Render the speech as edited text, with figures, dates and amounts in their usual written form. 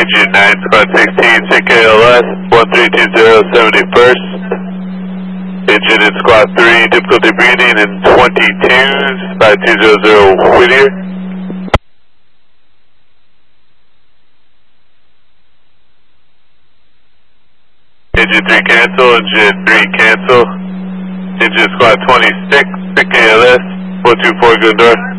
Engine 9, Squad 16, CKLS, 1320 71st. Engine in Squad 3, difficulty breathing in 22s, 5200 Whittier. Engine 3 cancel, Engine 3 cancel. Engine Squad 26, CKLS, 124 good north.